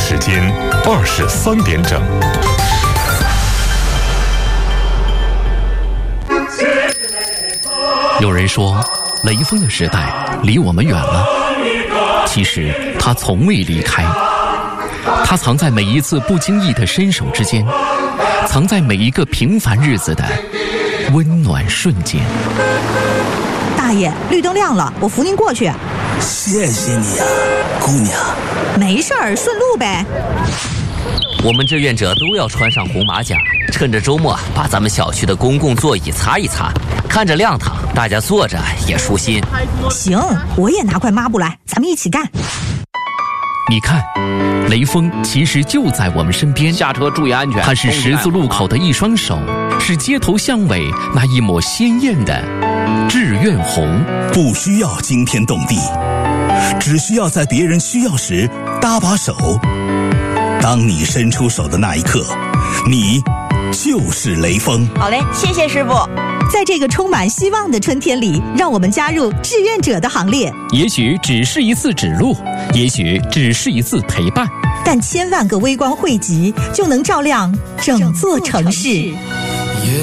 时间23点整。 有人说，雷锋的时代离我们远了，其实他从未离开，他藏在每一次不经意的伸手之间，藏在每一个平凡日子的温暖瞬间。 大爷，绿灯亮了，我扶您过去。 谢谢你呀，姑娘。 没事儿，顺路呗。 我们志愿者都要穿上红马甲，趁着周末把咱们小区的公共座椅擦一擦，看着亮堂，大家坐着也舒心。 行，我也拿块抹布来，咱们一起干。 你看，雷锋其实就在我们身边， 下车注意安全。 他是十字路口的一双手，是街头巷尾那一抹鲜艳的志愿红。 不需要惊天动地，只需要在别人需要时搭把手。当你伸出手的那一刻，你就是雷锋。 好嘞，谢谢师傅。 在这个充满希望的春天里，让我们加入志愿者的行列。 也许只是一次指路，也许只是一次陪伴， 但千万个微光汇集，就能照亮整座城市。